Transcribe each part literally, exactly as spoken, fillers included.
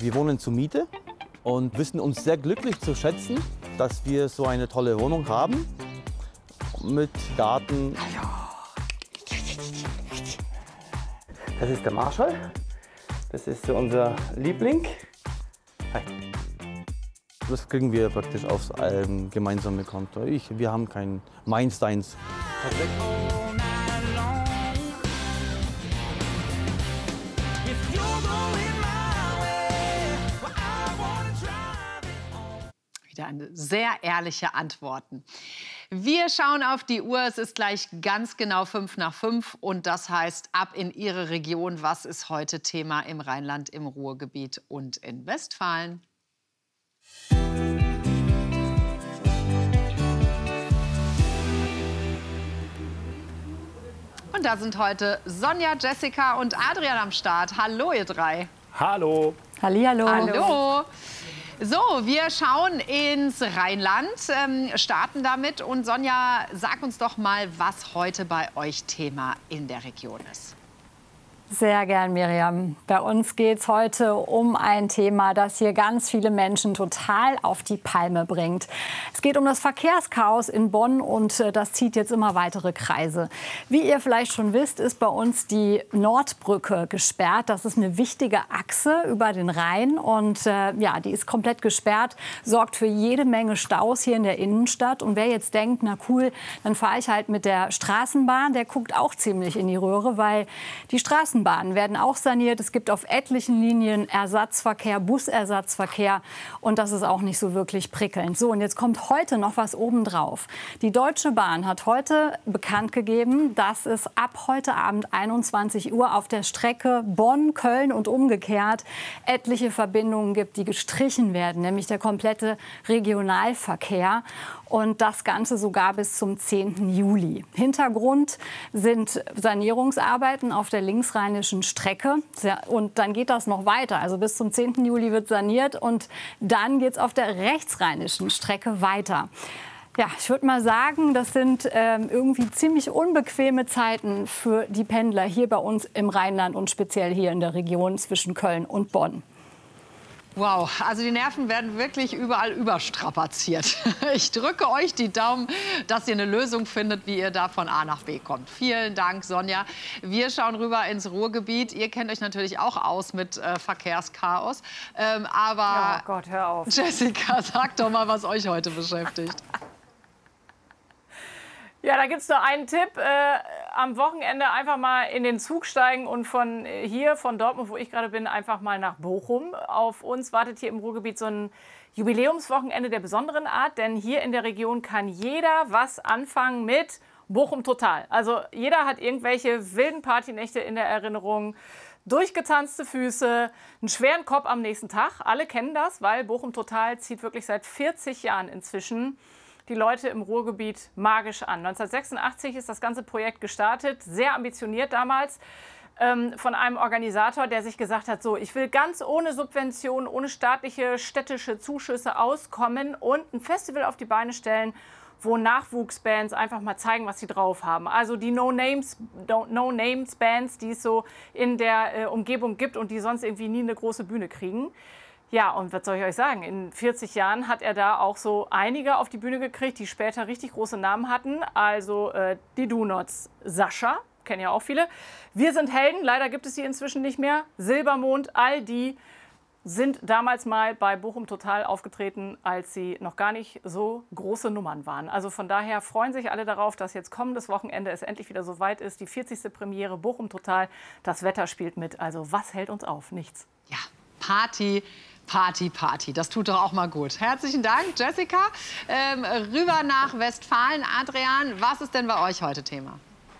Wir wohnen zur Miete und wissen uns sehr glücklich zu schätzen, dass wir so eine tolle Wohnung haben mit Garten. Das ist der Marshall. Das ist so unser Liebling. Hi. Das kriegen wir praktisch aufs ähm, gemeinsame Konto. Ich, wir haben kein meins, deins. Wieder eine sehr ehrliche Antworten. Wir schauen auf die Uhr. Es ist gleich ganz genau fünf nach fünf. Und das heißt, ab in Ihre Region. Was ist heute Thema im Rheinland, im Ruhrgebiet und in Westfalen? Und da sind heute Sonja, Jessica und Adrian am Start. Hallo, ihr drei. Hallo. Hallihallo. Hallo. So, wir schauen ins Rheinland, ähm, starten damit. Und Sonja, sag uns doch mal, was heute bei euch Thema in der Region ist. Sehr gern, Miriam. Bei uns geht es heute um ein Thema, das hier ganz viele Menschen total auf die Palme bringt. Es geht um das Verkehrschaos in Bonn und das zieht jetzt immer weitere Kreise. Wie ihr vielleicht schon wisst, ist bei uns die Nordbrücke gesperrt. Das ist eine wichtige Achse über den Rhein und äh, ja, die ist komplett gesperrt, sorgt für jede Menge Staus hier in der Innenstadt. Und wer jetzt denkt, na cool, dann fahre ich halt mit der Straßenbahn, der guckt auch ziemlich in die Röhre, weil die Straßenbahn werden auch saniert. Es gibt auf etlichen Linien Ersatzverkehr, Busersatzverkehr. Und das ist auch nicht so wirklich prickelnd. So, und jetzt kommt heute noch was obendrauf. Die Deutsche Bahn hat heute bekannt gegeben, dass es ab heute Abend einundzwanzig Uhr auf der Strecke Bonn-Köln und umgekehrt etliche Verbindungen gibt, die gestrichen werden, nämlich der komplette Regionalverkehr. Und das Ganze sogar bis zum zehnten Juli. Hintergrund sind Sanierungsarbeiten auf der linksrheinischen Strecke. Und dann geht das noch weiter. Also bis zum zehnten Juli wird saniert und dann geht es auf der rechtsrheinischen Strecke weiter. Ja, ich würde mal sagen, das sind ähm, irgendwie ziemlich unbequeme Zeiten für die Pendler hier bei uns im Rheinland und speziell hier in der Region zwischen Köln und Bonn. Wow, also die Nerven werden wirklich überall überstrapaziert. Ich drücke euch die Daumen, dass ihr eine Lösung findet, wie ihr da von A nach B kommt. Vielen Dank, Sonja. Wir schauen rüber ins Ruhrgebiet. Ihr kennt euch natürlich auch aus mit äh, Verkehrschaos. Ähm, aber ja, Gott, hör auf. Jessica, sag doch mal, was euch heute beschäftigt. Ja, da gibt es nur einen Tipp. Äh, am Wochenende einfach mal in den Zug steigen und von hier, von Dortmund, wo ich gerade bin, einfach mal nach Bochum. Auf uns wartet hier im Ruhrgebiet so ein Jubiläumswochenende der besonderen Art. Denn hier in der Region kann jeder was anfangen mit Bochum Total. Also jeder hat irgendwelche wilden Partynächte in der Erinnerung. Durchgetanzte Füße, einen schweren Kopf am nächsten Tag. Alle kennen das, weil Bochum Total zieht wirklich seit vierzig Jahren inzwischen die Leute im Ruhrgebiet magisch an. neunzehnhundertsechsundachtzig ist das ganze Projekt gestartet, sehr ambitioniert damals, ähm, von einem Organisator, der sich gesagt hat, so, ich will ganz ohne Subventionen, ohne staatliche, städtische Zuschüsse auskommen und ein Festival auf die Beine stellen, wo Nachwuchsbands einfach mal zeigen, was sie drauf haben. Also die No-Names, No-Names-Bands, die es so in der äh, Umgebung gibt und die sonst irgendwie nie eine große Bühne kriegen. Ja, und was soll ich euch sagen? In vierzig Jahren hat er da auch so einige auf die Bühne gekriegt, die später richtig große Namen hatten. Also äh, die Do-Nots, Sascha, kennen ja auch viele. Wir sind Helden, leider gibt es sie inzwischen nicht mehr. Silbermond, all die sind damals mal bei Bochum Total aufgetreten, als sie noch gar nicht so große Nummern waren. Also von daher freuen sich alle darauf, dass jetzt kommendes Wochenende es endlich wieder so weit ist. Die vierzigste Premiere Bochum Total. Das Wetter spielt mit. Also was hält uns auf? Nichts. Ja, Party. Party, Party. Das tut doch auch mal gut. Herzlichen Dank, Jessica. Ähm, rüber nach Westfalen. Adrian, was ist denn bei euch heute Thema?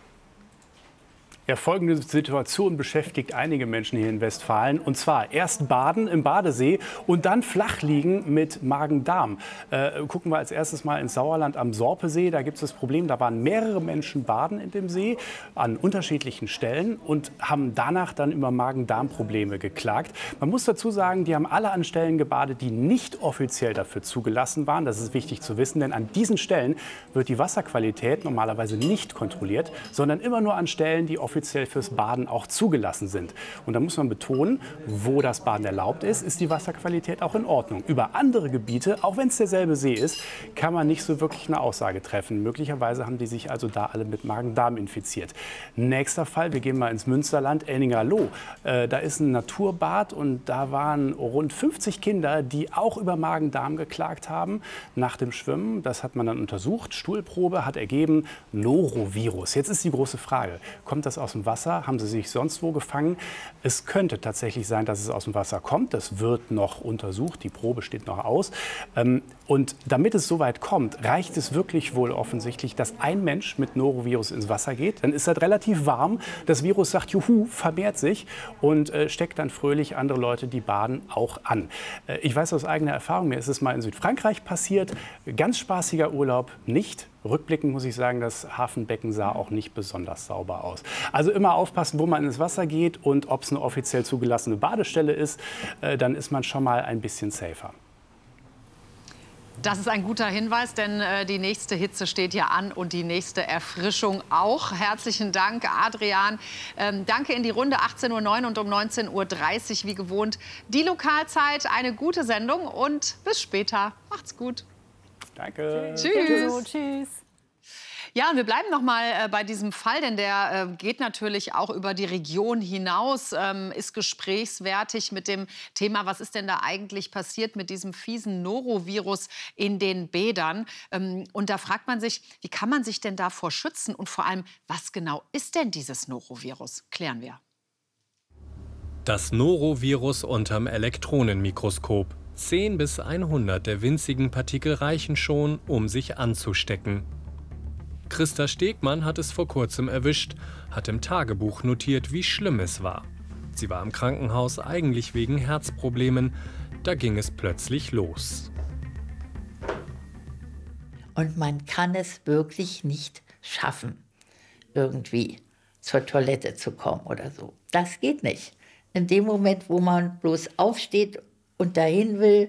Ja, folgende Situation beschäftigt einige Menschen hier in Westfalen. Und zwar erst baden im Badesee und dann flach liegen mit Magen-Darm. Äh, gucken wir als erstes mal ins Sauerland am Sorpesee. Da gibt es das Problem, da waren mehrere Menschen baden in dem See an unterschiedlichen Stellen und haben danach dann über Magen-Darm-Probleme geklagt. Man muss dazu sagen, die haben alle an Stellen gebadet, die nicht offiziell dafür zugelassen waren. Das ist wichtig zu wissen, denn an diesen Stellen wird die Wasserqualität normalerweise nicht kontrolliert, sondern immer nur an Stellen, die offiziell offiziell fürs Baden auch zugelassen sind. Und da muss man betonen, wo das Baden erlaubt ist, ist die Wasserqualität auch in Ordnung. Über andere Gebiete, auch wenn es derselbe See ist, kann man nicht so wirklich eine Aussage treffen. Möglicherweise haben die sich also da alle mit Magen-Darm infiziert. Nächster Fall, wir gehen mal ins Münsterland, Enningerloh. Äh, da ist ein Naturbad und da waren rund fünfzig Kinder, die auch über Magen-Darm geklagt haben nach dem Schwimmen. Das hat man dann untersucht. Stuhlprobe hat ergeben Norovirus. Jetzt ist die große Frage, kommt das aus dem Wasser? Haben sie sich sonst wo gefangen? Es könnte tatsächlich sein, dass es aus dem Wasser kommt. Das wird noch untersucht. Die Probe steht noch aus. Ähm, und damit es so weit kommt, reicht es wirklich wohl offensichtlich, dass ein Mensch mit Norovirus ins Wasser geht. Dann ist das relativ warm. Das Virus sagt, juhu, vermehrt sich und äh, steckt dann fröhlich andere Leute, die baden, auch an. Äh, ich weiß aus eigener Erfahrung, mir ist es mal in Südfrankreich passiert. Ganz spaßiger Urlaub nicht. Rückblickend muss ich sagen, das Hafenbecken sah auch nicht besonders sauber aus. Also immer aufpassen, wo man ins Wasser geht und ob es eine offiziell zugelassene Badestelle ist, äh, dann ist man schon mal ein bisschen safer. Das ist ein guter Hinweis, denn äh, die nächste Hitze steht ja an und die nächste Erfrischung auch. Herzlichen Dank, Adrian. Ähm, danke in die Runde, achtzehn Uhr neun und um neunzehn Uhr dreißig wie gewohnt. Die Lokalzeit, eine gute Sendung und bis später. Macht's gut. Danke. Tschüss. So, tschüss. Ja, und wir bleiben noch mal äh, bei diesem Fall, denn der äh, geht natürlich auch über die Region hinaus, ähm, ist gesprächswertig mit dem Thema, was ist denn da eigentlich passiert mit diesem fiesen Norovirus in den Bädern. Ähm, und da fragt man sich, wie kann man sich denn davor schützen und vor allem, was genau ist denn dieses Norovirus? Klären wir. Das Norovirus unterm Elektronenmikroskop. zehn bis hundert der winzigen Partikel reichen schon, um sich anzustecken. Christa Stegmann hat es vor kurzem erwischt, hat im Tagebuch notiert, wie schlimm es war. Sie war im Krankenhaus eigentlich wegen Herzproblemen. Da ging es plötzlich los. Und man kann es wirklich nicht schaffen, irgendwie zur Toilette zu kommen oder so. Das geht nicht. In dem Moment, wo man bloß aufsteht und dahin will,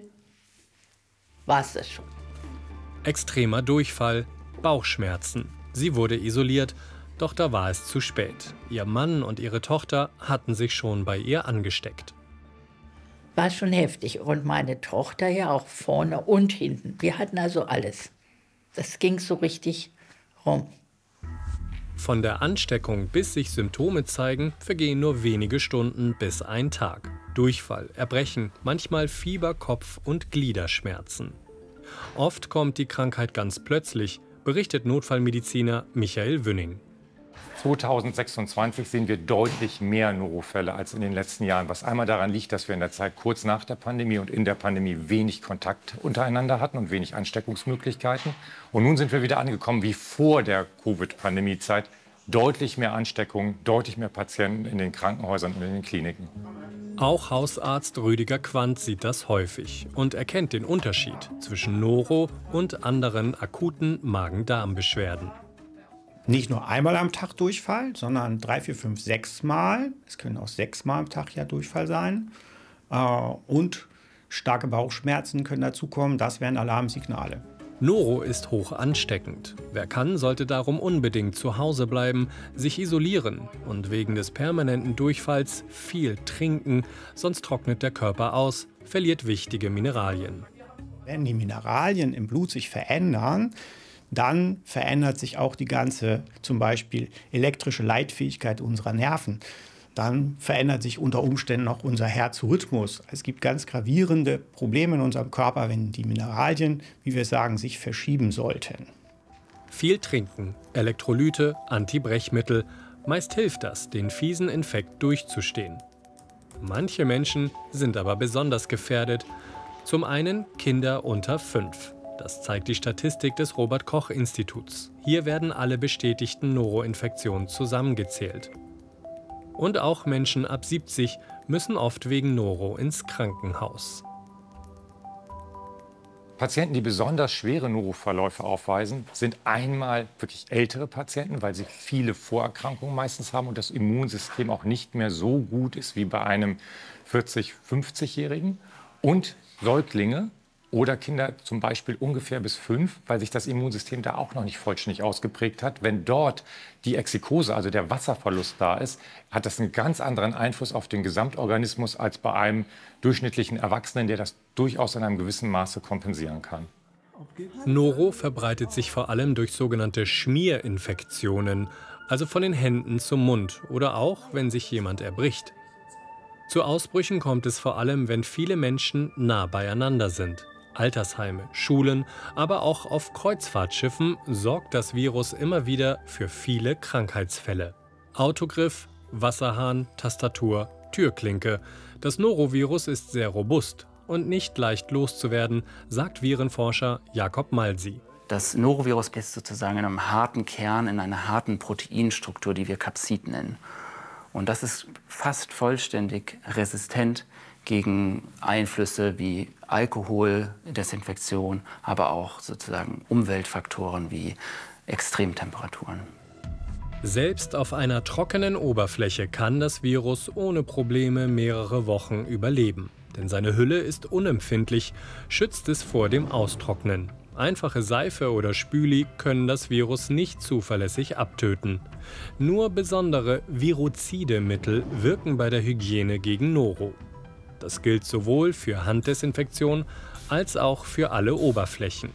war es das schon. Extremer Durchfall, Bauchschmerzen. Sie wurde isoliert, doch da war es zu spät. Ihr Mann und ihre Tochter hatten sich schon bei ihr angesteckt. War schon heftig. Und meine Tochter ja auch vorne und hinten. Wir hatten also alles. Das ging so richtig rum. Von der Ansteckung bis sich Symptome zeigen, vergehen nur wenige Stunden bis ein Tag. Durchfall, Erbrechen, manchmal Fieber, Kopf- und Gliederschmerzen. Oft kommt die Krankheit ganz plötzlich, berichtet Notfallmediziner Michael Wünning. zweitausendsechsundzwanzig sehen wir deutlich mehr Norofälle als in den letzten Jahren, was einmal daran liegt, dass wir in der Zeit kurz nach der Pandemie und in der Pandemie wenig Kontakt untereinander hatten und wenig Ansteckungsmöglichkeiten. Und nun sind wir wieder angekommen wie vor der Covid-Pandemie-Zeit. Deutlich mehr Ansteckungen, deutlich mehr Patienten in den Krankenhäusern und in den Kliniken. Auch Hausarzt Rüdiger Quandt sieht das häufig und erkennt den Unterschied zwischen Noro und anderen akuten Magen-Darm-Beschwerden. Nicht nur einmal am Tag Durchfall, sondern drei, vier, fünf, sechs Mal. Es können auch sechs Mal am Tag ja Durchfall sein. Und starke Bauchschmerzen können dazukommen. Das wären Alarmsignale. Noro ist hoch ansteckend. Wer kann, sollte darum unbedingt zu Hause bleiben, sich isolieren und wegen des permanenten Durchfalls viel trinken, sonst trocknet der Körper aus, verliert wichtige Mineralien. Wenn die Mineralien im Blut sich verändern, dann verändert sich auch die ganze, zum Beispiel elektrische Leitfähigkeit unserer Nerven. Dann verändert sich unter Umständen auch unser Herzrhythmus. Es gibt ganz gravierende Probleme in unserem Körper, wenn die Mineralien, wie wir sagen, sich verschieben sollten. Viel trinken, Elektrolyte, Antibrechmittel. Meist hilft das, den fiesen Infekt durchzustehen. Manche Menschen sind aber besonders gefährdet. Zum einen Kinder unter fünf. Das zeigt die Statistik des Robert-Koch-Instituts. Hier werden alle bestätigten Noro-Infektionen zusammengezählt. Und auch Menschen ab siebzig müssen oft wegen Noro ins Krankenhaus. Patienten, die besonders schwere Noroverläufe aufweisen, sind einmal wirklich ältere Patienten, weil sie viele Vorerkrankungen meistens haben und das Immunsystem auch nicht mehr so gut ist wie bei einem vierzig-, fünfzigjährigen. Und Säuglinge, Oder Kinder zum Beispiel ungefähr bis fünf, weil sich das Immunsystem da auch noch nicht vollständig ausgeprägt hat. Wenn dort die Exikose, also der Wasserverlust da ist, hat das einen ganz anderen Einfluss auf den Gesamtorganismus als bei einem durchschnittlichen Erwachsenen, der das durchaus in einem gewissen Maße kompensieren kann. Noro verbreitet sich vor allem durch sogenannte Schmierinfektionen, also von den Händen zum Mund oder auch, wenn sich jemand erbricht. Zu Ausbrüchen kommt es vor allem, wenn viele Menschen nah beieinander sind. Altersheime, Schulen, aber auch auf Kreuzfahrtschiffen sorgt das Virus immer wieder für viele Krankheitsfälle. Autogriff, Wasserhahn, Tastatur, Türklinke. Das Norovirus ist sehr robust und nicht leicht loszuwerden, sagt Virenforscher Jakob Malsi. Das Norovirus ist sozusagen in einem harten Kern, in einer harten Proteinstruktur, die wir Capsid nennen. Und das ist fast vollständig resistent gegen Einflüsse wie Alkohol, Desinfektion, aber auch sozusagen Umweltfaktoren wie Extremtemperaturen. Selbst auf einer trockenen Oberfläche kann das Virus ohne Probleme mehrere Wochen überleben. Denn seine Hülle ist unempfindlich, schützt es vor dem Austrocknen. Einfache Seife oder Spüli können das Virus nicht zuverlässig abtöten. Nur besondere virozide Mittel wirken bei der Hygiene gegen Noro. Das gilt sowohl für Handdesinfektion als auch für alle Oberflächen.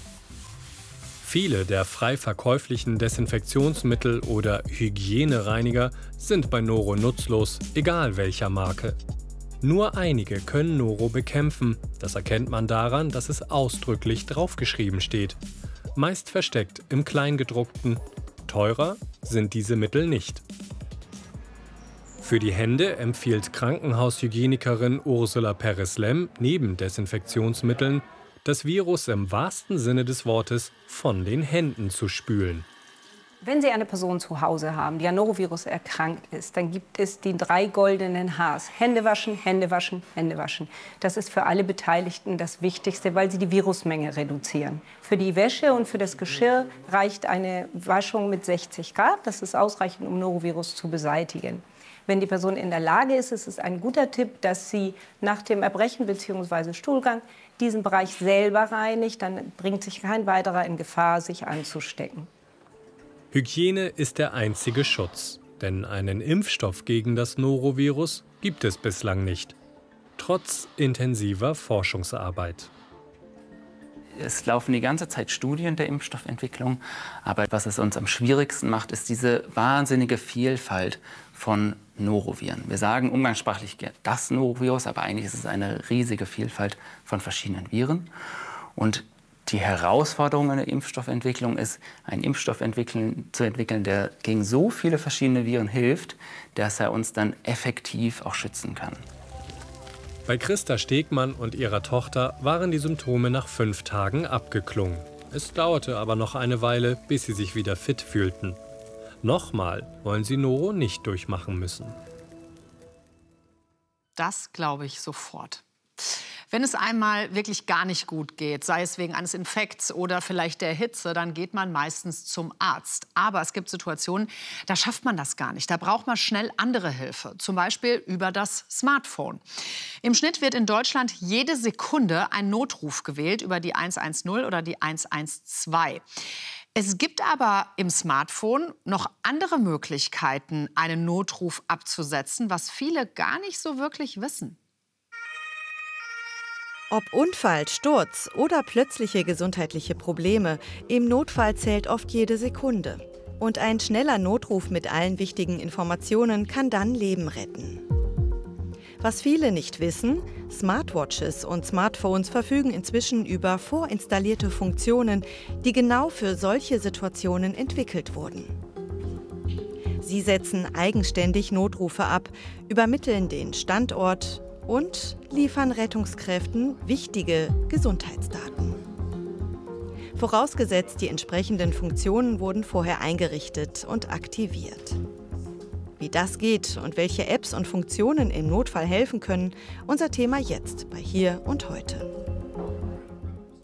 Viele der frei verkäuflichen Desinfektionsmittel oder Hygienereiniger sind bei Noro nutzlos, egal welcher Marke. Nur einige können Noro bekämpfen. Das erkennt man daran, dass es ausdrücklich draufgeschrieben steht. Meist versteckt im Kleingedruckten. Teurer sind diese Mittel nicht. Für die Hände empfiehlt Krankenhaushygienikerin Ursula Pereslem neben Desinfektionsmitteln, das Virus im wahrsten Sinne des Wortes von den Händen zu spülen. Wenn Sie eine Person zu Hause haben, die an Norovirus erkrankt ist, dann gibt es die drei goldenen Hs. Hände waschen, Hände waschen, Hände waschen. Das ist für alle Beteiligten das Wichtigste, weil sie die Virusmenge reduzieren. Für die Wäsche und für das Geschirr reicht eine Waschung mit sechzig Grad. Das ist ausreichend, um Norovirus zu beseitigen. Wenn die Person in der Lage ist, ist es ein guter Tipp, dass sie nach dem Erbrechen bzw. Stuhlgang diesen Bereich selber reinigt. Dann bringt sich kein weiterer in Gefahr, sich anzustecken. Hygiene ist der einzige Schutz, denn einen Impfstoff gegen das Norovirus gibt es bislang nicht, trotz intensiver Forschungsarbeit. Es laufen die ganze Zeit Studien der Impfstoffentwicklung, aber was es uns am schwierigsten macht, ist diese wahnsinnige Vielfalt von Noroviren. Wir sagen umgangssprachlich das Norovirus, aber eigentlich ist es eine riesige Vielfalt von verschiedenen Viren. Und die Herausforderung in der Impfstoffentwicklung ist, einen Impfstoff entwickeln, zu entwickeln, der gegen so viele verschiedene Viren hilft, dass er uns dann effektiv auch schützen kann. Bei Christa Stegmann und ihrer Tochter waren die Symptome nach fünf Tagen abgeklungen. Es dauerte aber noch eine Weile, bis sie sich wieder fit fühlten. Nochmal wollen sie Noro nicht durchmachen müssen. Das glaube ich sofort. Wenn es einmal wirklich gar nicht gut geht, sei es wegen eines Infekts oder vielleicht der Hitze, dann geht man meistens zum Arzt. Aber es gibt Situationen, da schafft man das gar nicht. Da braucht man schnell andere Hilfe, zum Beispiel über das Smartphone. Im Schnitt wird in Deutschland jede Sekunde ein Notruf gewählt über die eins eins null oder die eins eins zwei. Es gibt aber im Smartphone noch andere Möglichkeiten, einen Notruf abzusetzen, was viele gar nicht so wirklich wissen. Ob Unfall, Sturz oder plötzliche gesundheitliche Probleme, im Notfall zählt oft jede Sekunde. Und ein schneller Notruf mit allen wichtigen Informationen kann dann Leben retten. Was viele nicht wissen, Smartwatches und Smartphones verfügen inzwischen über vorinstallierte Funktionen, die genau für solche Situationen entwickelt wurden. Sie setzen eigenständig Notrufe ab, übermitteln den Standort und liefern Rettungskräften wichtige Gesundheitsdaten. Vorausgesetzt, die entsprechenden Funktionen wurden vorher eingerichtet und aktiviert. Wie das geht und welche Apps und Funktionen im Notfall helfen können, unser Thema jetzt bei Hier und Heute.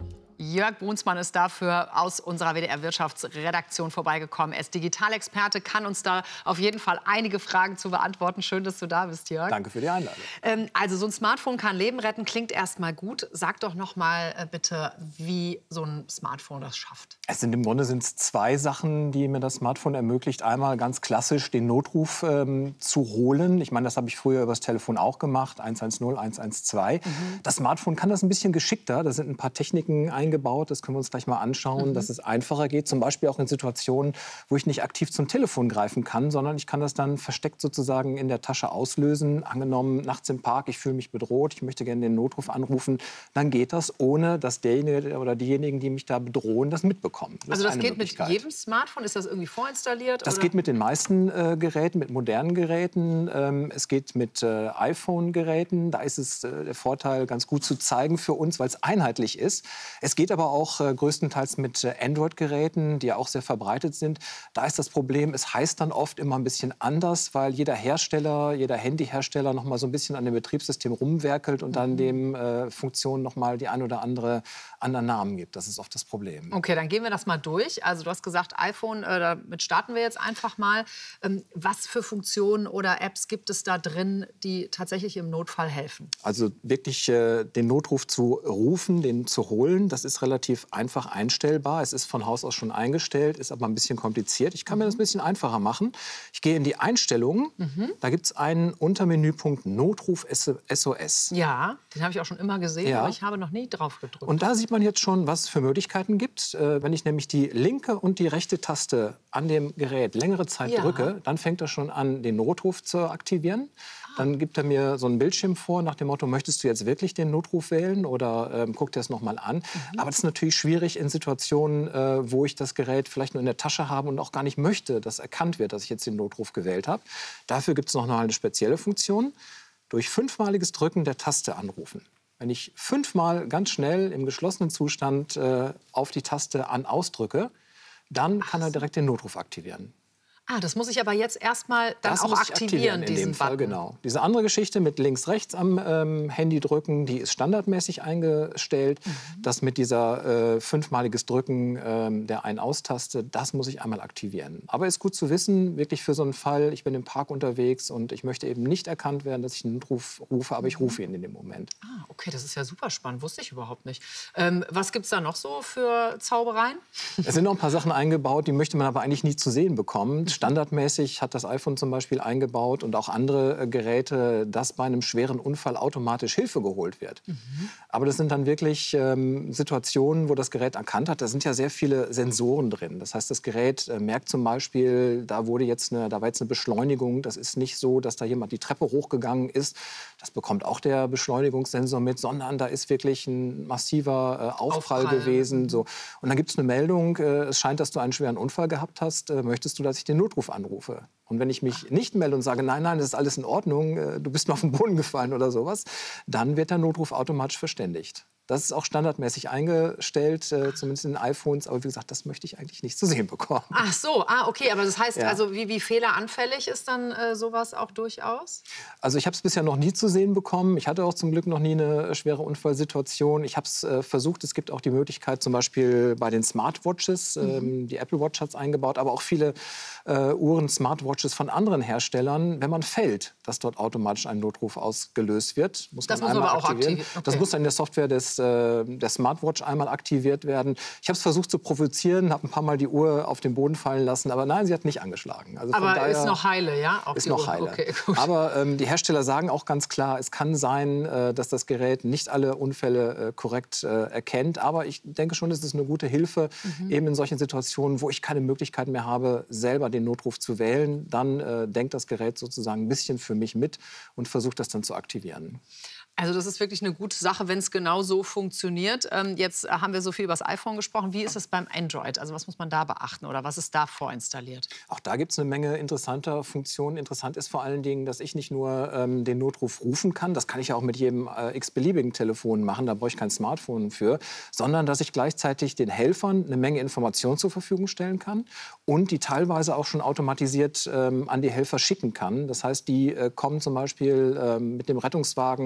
Jörg Brunsmann ist dafür aus unserer W D R-Wirtschaftsredaktion vorbeigekommen. Er ist Digitalexperte, kann uns da auf jeden Fall einige Fragen zu beantworten. Schön, dass du da bist, Jörg. Danke für die Einladung. Ähm, also so ein Smartphone kann Leben retten, klingt erst mal gut. Sag doch noch mal äh, bitte, wie so ein Smartphone das schafft. Es sind im Grunde sind es zwei Sachen, die mir das Smartphone ermöglicht. Einmal ganz klassisch den Notruf ähm, zu holen. Ich meine, das habe ich früher übers Telefon auch gemacht. eins eins null, eins eins zwei. Mhm. Das Smartphone kann das ein bisschen geschickter. Da sind ein paar Techniken eingebaut. Das können wir uns gleich mal anschauen, mhm. dass es einfacher geht. Zum Beispiel auch in Situationen, wo ich nicht aktiv zum Telefon greifen kann, sondern ich kann das dann versteckt sozusagen in der Tasche auslösen. Angenommen, nachts im Park, ich fühle mich bedroht, ich möchte gerne den Notruf anrufen. Dann geht das, ohne dass derjenige oder diejenigen, die mich da bedrohen, das mitbekommen. Das also das geht mit jedem Smartphone? Ist das irgendwie vorinstalliert? Das oder? geht mit den meisten äh, Geräten, mit modernen Geräten. Ähm, es geht mit äh, iPhone-Geräten. Da ist es äh, der Vorteil, ganz gut zu zeigen für uns, weil es einheitlich ist. Es geht aber auch äh, größtenteils mit äh, Android-Geräten, die ja auch sehr verbreitet sind. Da ist das Problem, es heißt dann oft immer ein bisschen anders, weil jeder Hersteller, jeder Handyhersteller noch mal so ein bisschen an dem Betriebssystem rumwerkelt und dann dem äh, Funktionen noch mal die ein oder andere anderen Namen gibt. Das ist oft das Problem. Okay, dann gehen wir das mal durch. Also du hast gesagt, iPhone, äh, damit starten wir jetzt einfach mal. Ähm, was für Funktionen oder Apps gibt es da drin, die tatsächlich im Notfall helfen? Also wirklich äh, den Notruf zu rufen, den zu holen, das ist relativ einfach einstellbar. Es ist von Haus aus schon eingestellt, ist aber ein bisschen kompliziert. Ich kann mir das ein bisschen einfacher machen. Ich gehe in die Einstellungen. Mhm. Da gibt es einen Untermenüpunkt Notruf S O S. Ja, den habe ich auch schon immer gesehen, ja. aber ich habe noch nie drauf gedrückt. Und da sieht man jetzt schon, was es für Möglichkeiten gibt. Äh, wenn ich nämlich die linke und die rechte Taste an dem Gerät längere Zeit ja. drücke, dann fängt er schon an, den Notruf zu aktivieren. Dann gibt er mir so einen Bildschirm vor nach dem Motto, möchtest du jetzt wirklich den Notruf wählen oder ähm, guck dir das noch mal an. Mhm. Aber es ist natürlich schwierig in Situationen, äh, wo ich das Gerät vielleicht nur in der Tasche habe und auch gar nicht möchte, dass erkannt wird, dass ich jetzt den Notruf gewählt habe. Dafür gibt es noch mal eine spezielle Funktion. Durch fünfmaliges Drücken der Taste anrufen. Wenn ich fünfmal ganz schnell im geschlossenen Zustand äh, auf die Taste an-aus drücke, dann kann er direkt den Notruf aktivieren. Ah, das muss ich aber jetzt erstmal dann das auch muss ich aktivieren, in diesen dem Fall, Button. genau. Diese andere Geschichte mit links-rechts am ähm, Handy drücken, die ist standardmäßig eingestellt. Mhm. Das mit dieser äh, fünfmaliges Drücken ähm, der Ein-Aus-Taste, das muss ich einmal aktivieren. Aber ist gut zu wissen, wirklich für so einen Fall, ich bin im Park unterwegs und ich möchte eben nicht erkannt werden, dass ich einen Ruf rufe, aber ich rufe ihn in dem Moment. Ah, okay, das ist ja super spannend, wusste ich überhaupt nicht. Ähm, was gibt es da noch so für Zaubereien? Es sind noch ein paar Sachen eingebaut, die möchte man aber eigentlich nie zu sehen bekommen. Standardmäßig hat das iPhone zum Beispiel eingebaut und auch andere äh, Geräte, dass bei einem schweren Unfall automatisch Hilfe geholt wird. Mhm. Aber das sind dann wirklich ähm, Situationen, wo das Gerät erkannt hat, da sind ja sehr viele Sensoren drin. Das heißt, das Gerät äh, merkt zum Beispiel, da, wurde jetzt eine, da war jetzt eine Beschleunigung. Das ist nicht so, dass da jemand die Treppe hochgegangen ist. Das bekommt auch der Beschleunigungssensor mit, sondern da ist wirklich ein massiver äh, Aufprall, Aufprall gewesen. So. Und dann gibt es eine Meldung, äh, es scheint, dass du einen schweren Unfall gehabt hast. Äh, möchtest du, dass ich den Notruf anrufe? Und wenn ich mich nicht melde und sage, nein, nein, das ist alles in Ordnung, äh, du bist mir auf den Boden gefallen oder sowas, dann wird der Notruf automatisch verständigt. Das ist auch standardmäßig eingestellt, äh, zumindest in den iPhones. Aber wie gesagt, das möchte ich eigentlich nicht zu sehen bekommen. Ach so, ah, okay. Aber das heißt, ja. also wie, wie fehleranfällig ist dann äh, sowas auch durchaus? Also ich habe es bisher noch nie zu sehen bekommen. Ich hatte auch zum Glück noch nie eine schwere Unfallsituation. Ich habe es äh, versucht. Es gibt auch die Möglichkeit, zum Beispiel bei den Smartwatches, mhm. ähm, die Apple Watch hat es eingebaut, aber auch viele äh, Uhren, Smartwatches von anderen Herstellern, wenn man fällt, dass dort automatisch ein Notruf ausgelöst wird. Muss das man muss einmal aber auch aktivieren. aktivieren. Okay. Das muss dann in der Software des der Smartwatch einmal aktiviert werden. Ich habe es versucht zu provozieren, habe ein paar Mal die Uhr auf den Boden fallen lassen, aber nein, sie hat nicht angeschlagen. Also aber von daher ist noch heile, ja? Auch ist die noch Uhr. heile. Okay, aber ähm, die Hersteller sagen auch ganz klar, es kann sein, äh, dass das Gerät nicht alle Unfälle äh, korrekt äh, erkennt. Aber ich denke schon, es ist eine gute Hilfe, mhm. eben in solchen Situationen, wo ich keine Möglichkeit mehr habe, selber den Notruf zu wählen. Dann äh, denkt das Gerät sozusagen ein bisschen für mich mit und versucht das dann zu aktivieren. Also das ist wirklich eine gute Sache, wenn es genau so funktioniert. Ähm, jetzt haben wir so viel über das iPhone gesprochen. Wie ist es beim Android? Also was muss man da beachten oder was ist da vorinstalliert? Auch da gibt es eine Menge interessanter Funktionen. Interessant ist vor allen Dingen, dass ich nicht nur ähm, den Notruf rufen kann, das kann ich ja auch mit jedem äh, x-beliebigen Telefon machen, da brauche ich kein Smartphone für, sondern dass ich gleichzeitig den Helfern eine Menge Informationen zur Verfügung stellen kann und die teilweise auch schon automatisiert ähm, an die Helfer schicken kann. Das heißt, die äh, kommen zum Beispiel äh, mit dem Rettungswagen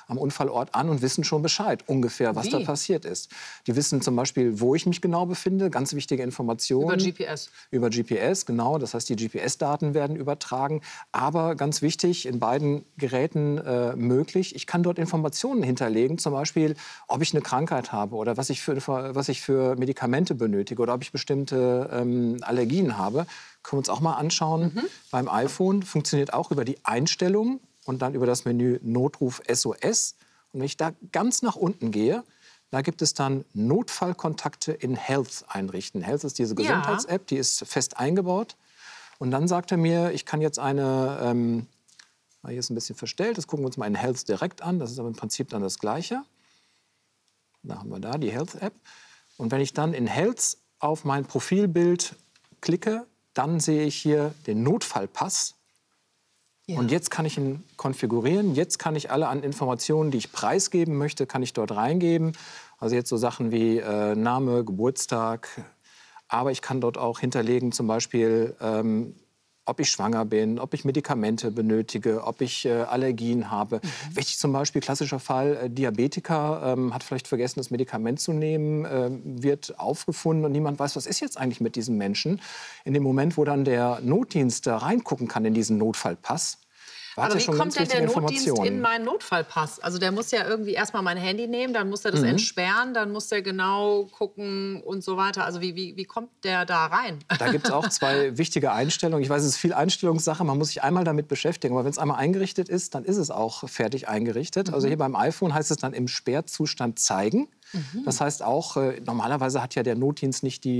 am Unfallort an und wissen schon Bescheid, ungefähr, was Wie? da passiert ist. Die wissen zum Beispiel, wo ich mich genau befinde, ganz wichtige Informationen. Über G P S. Über G P S, genau. Das heißt, die G P S-Daten werden übertragen. Aber ganz wichtig, in beiden Geräten äh, möglich, ich kann dort Informationen hinterlegen, zum Beispiel, ob ich eine Krankheit habe oder was ich für, was ich für Medikamente benötige oder ob ich bestimmte ähm, Allergien habe. Können wir uns auch mal anschauen. Mhm. Beim iPhone funktioniert auch über die Einstellungen und dann über das Menü Notruf S O S. Und wenn ich da ganz nach unten gehe, da gibt es dann Notfallkontakte in Health einrichten. Health ist diese Gesundheits-App, die ist fest eingebaut. Und dann sagt er mir, ich kann jetzt eine, ähm, hier ist ein bisschen verstellt, das gucken wir uns mal in Health direkt an. Das ist aber im Prinzip dann das Gleiche. Da haben wir da die Health-App. Und wenn ich dann in Health auf mein Profilbild klicke, dann sehe ich hier den Notfallpass. Ja. Und jetzt kann ich ihn konfigurieren. Jetzt kann ich alle an Informationen, die ich preisgeben möchte, kann ich dort reingeben. Also jetzt so Sachen wie äh, Name, Geburtstag. Aber ich kann dort auch hinterlegen, zum Beispiel, ähm, ob ich schwanger bin, ob ich Medikamente benötige, ob ich äh, Allergien habe. Mhm. Wichtig zum Beispiel, klassischer Fall, äh, Diabetiker ähm, hat vielleicht vergessen, das Medikament zu nehmen, äh, wird aufgefunden und niemand weiß, was ist jetzt eigentlich mit diesem Menschen. In dem Moment, wo dann der Notdienst da reingucken kann in diesen Notfallpass, aber wie kommt denn der Notdienst in meinen Notfallpass? Also der muss ja irgendwie erstmal mein Handy nehmen, dann muss er das mhm. entsperren, dann muss er genau gucken und so weiter. Also wie, wie, wie kommt der da rein? Da gibt es auch zwei wichtige Einstellungen. Ich weiß, es ist viel Einstellungssache, man muss sich einmal damit beschäftigen. Aber wenn es einmal eingerichtet ist, dann ist es auch fertig eingerichtet. Mhm. Also hier beim iPhone heißt es dann im Sperrzustand zeigen. Mhm. Das heißt auch, äh, normalerweise hat ja der Notdienst nicht die